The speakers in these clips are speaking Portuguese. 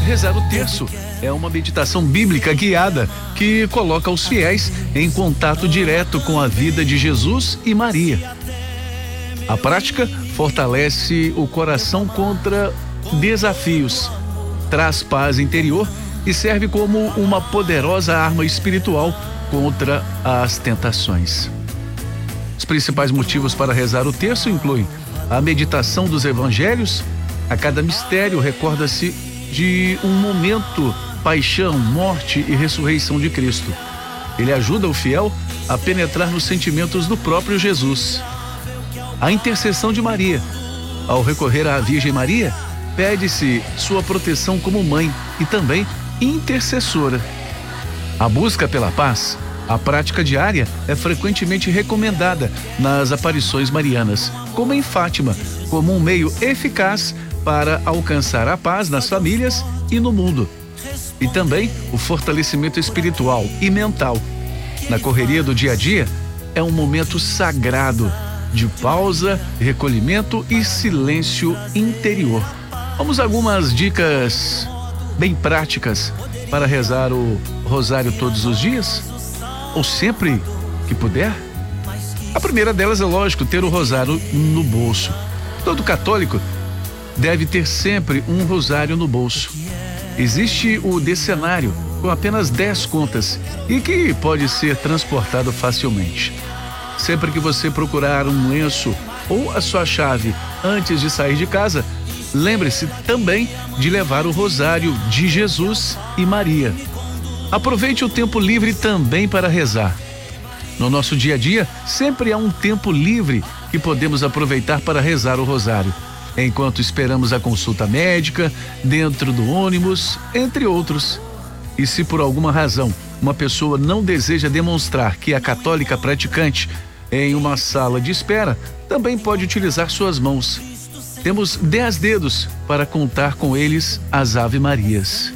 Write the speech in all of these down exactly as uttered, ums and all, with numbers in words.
Rezar o terço é uma meditação bíblica guiada que coloca os fiéis em contato direto com a vida de Jesus e Maria. A prática fortalece o coração contra desafios, traz paz interior e serve como uma poderosa arma espiritual contra as tentações. Os principais motivos para rezar o terço incluem a meditação dos evangelhos. A cada mistério recorda-se de um momento, paixão, morte e ressurreição de Cristo. Ele ajuda o fiel a penetrar nos sentimentos do próprio Jesus. A intercessão de Maria. Ao recorrer à Virgem Maria, pede-se sua proteção como mãe e também intercessora. A busca pela paz. A prática diária é frequentemente recomendada nas aparições marianas, como em Fátima, como um meio eficaz para alcançar a paz nas famílias e no mundo. E também o fortalecimento espiritual e mental. Na correria do dia a dia, é um momento sagrado de pausa, recolhimento e silêncio interior. Vamos a algumas dicas bem práticas para rezar o rosário todos os dias? Ou sempre que puder? A primeira delas é, lógico, ter o rosário no bolso. Todo católico deve ter sempre um rosário no bolso. Existe o decenário com apenas dez contas e que pode ser transportado facilmente. Sempre que você procurar um lenço ou a sua chave antes de sair de casa, lembre-se também de levar o rosário de Jesus e Maria. Aproveite o tempo livre também para rezar. No nosso dia a dia, sempre há um tempo livre que podemos aproveitar para rezar o rosário, enquanto esperamos a consulta médica, dentro do ônibus, entre outros. E se por alguma razão uma pessoa não deseja demonstrar que é católica praticante em uma sala de espera, também pode utilizar suas mãos. Temos dez dedos para contar com eles as Ave Marias.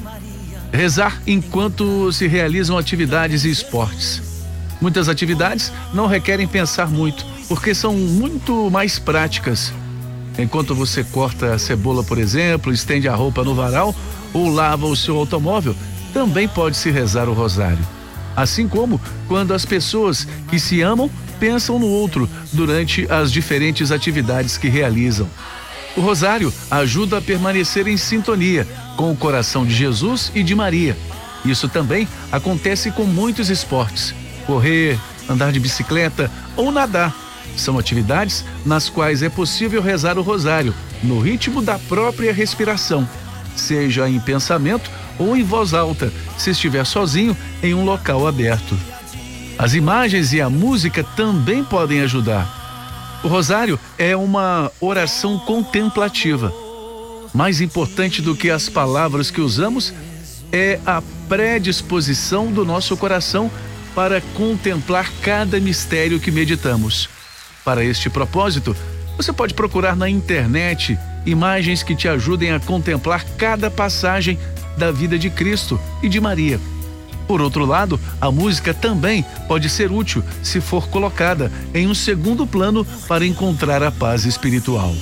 Rezar enquanto se realizam atividades e esportes. Muitas atividades não requerem pensar muito, porque são muito mais práticas. Enquanto você corta a cebola, por exemplo, estende a roupa no varal ou lava o seu automóvel, também pode-se rezar o rosário. Assim como quando as pessoas que se amam pensam no outro durante as diferentes atividades que realizam. O rosário ajuda a permanecer em sintonia com o coração de Jesus e de Maria. Isso também acontece com muitos esportes. Correr, andar de bicicleta ou nadar. São atividades nas quais é possível rezar o rosário no ritmo da própria respiração, seja em pensamento ou em voz alta, se estiver sozinho em um local aberto. As imagens e a música também podem ajudar. O rosário é uma oração contemplativa. Mais importante do que as palavras que usamos é a predisposição do nosso coração para contemplar cada mistério que meditamos. Para este propósito, você pode procurar na internet imagens que te ajudem a contemplar cada passagem da vida de Cristo e de Maria. Por outro lado, a música também pode ser útil se for colocada em um segundo plano para encontrar a paz espiritual.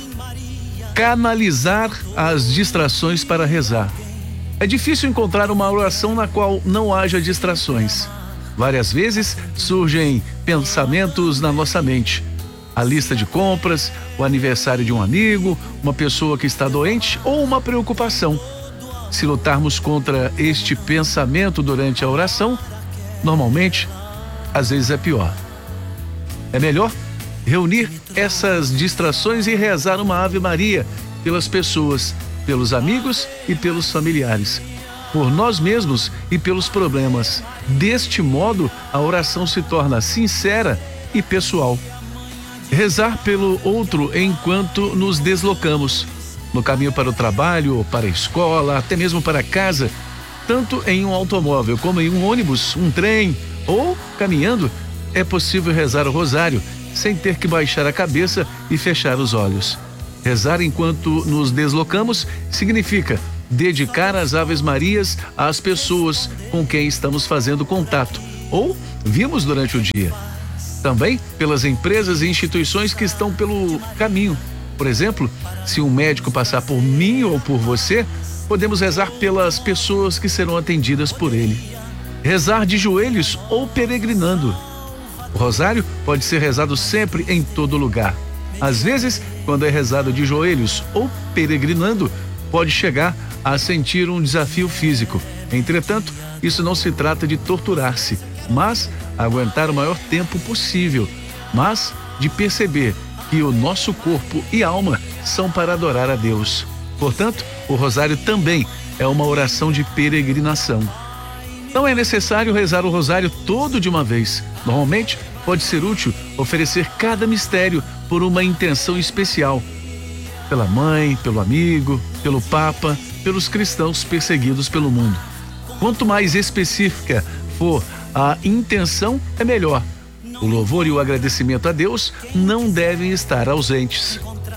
Canalizar as distrações para rezar. É difícil encontrar uma oração na qual não haja distrações. Várias vezes surgem pensamentos na nossa mente. A lista de compras, o aniversário de um amigo, uma pessoa que está doente ou uma preocupação. Se lutarmos contra este pensamento durante a oração, normalmente, às vezes é pior. É melhor reunir essas distrações e rezar uma Ave Maria pelas pessoas, pelos amigos e pelos familiares, por nós mesmos e pelos problemas. Deste modo, a oração se torna sincera e pessoal. Rezar pelo outro enquanto nos deslocamos, no caminho para o trabalho, para a escola, até mesmo para casa, tanto em um automóvel como em um ônibus, um trem ou caminhando, é possível rezar o rosário sem ter que baixar a cabeça e fechar os olhos. Rezar enquanto nos deslocamos significa dedicar as Aves Marias às pessoas com quem estamos fazendo contato ou vimos durante o dia. Também pelas empresas e instituições que estão pelo caminho. Por exemplo, se um médico passar por mim ou por você, podemos rezar pelas pessoas que serão atendidas por ele. Rezar de joelhos ou peregrinando. O rosário pode ser rezado sempre em todo lugar. Às vezes, quando é rezado de joelhos ou peregrinando, pode chegar a sentir um desafio físico. Entretanto, isso não se trata de torturar-se, mas aguentar o maior tempo possível, mas de perceber que o nosso corpo e alma são para adorar a Deus. Portanto, o rosário também é uma oração de peregrinação. Não é necessário rezar o rosário todo de uma vez. Normalmente, pode ser útil oferecer cada mistério por uma intenção especial. Pela mãe, pelo amigo, pelo Papa, pelos cristãos perseguidos pelo mundo. Quanto mais específica for a intenção, é melhor. O louvor e o agradecimento a Deus não devem estar ausentes.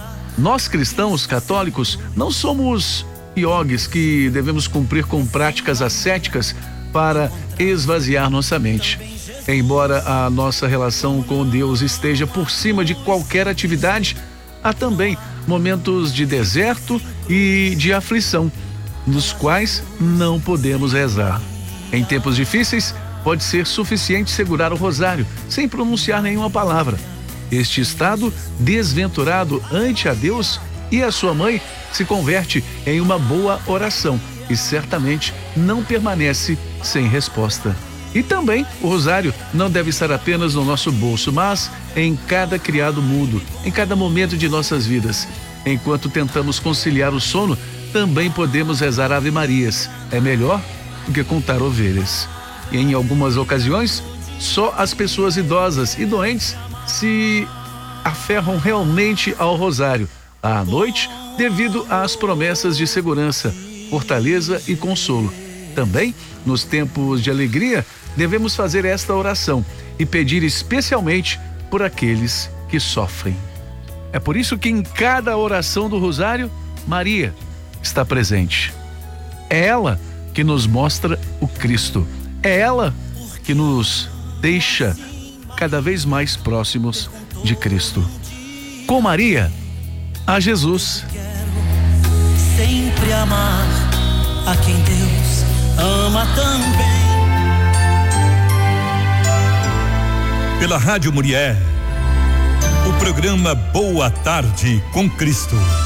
Nós cristãos católicos não somos iogues que devemos cumprir com práticas ascéticas para esvaziar nossa mente. Embora a nossa relação com Deus esteja por cima de qualquer atividade, há também momentos de deserto e de aflição, nos quais não podemos rezar. Em tempos difíceis, pode ser suficiente segurar o rosário, sem pronunciar nenhuma palavra. Este estado desventurado ante a Deus e a sua mãe se converte em uma boa oração e certamente não permanece sem resposta. E também o rosário não deve estar apenas no nosso bolso, mas em cada criado mudo, em cada momento de nossas vidas. Enquanto tentamos conciliar o sono, também podemos rezar Ave Marias. É melhor do que contar ovelhas. E em algumas ocasiões, só as pessoas idosas e doentes se aferram realmente ao rosário à noite, devido às promessas de segurança, fortaleza e consolo. Também, nos tempos de alegria, devemos fazer esta oração e pedir especialmente por aqueles que sofrem. É por isso que em cada oração do rosário, Maria está presente. É ela que nos mostra o Cristo. É ela que nos deixa cada vez mais próximos de Cristo. Com Maria, a Jesus. Quero sempre amar a quem Deus ama também. Pela Rádio Muriel, o programa Boa Tarde com Cristo.